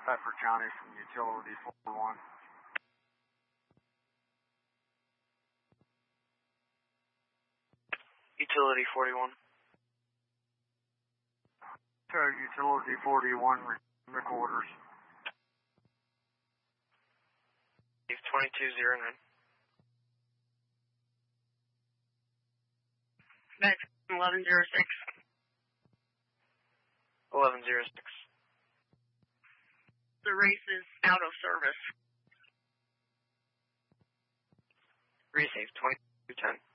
Pepper County from Utility 41. Utility 41. Utility 41 recorders. 2209. That's 1106. 1106. The race is out of service. Receive 2210.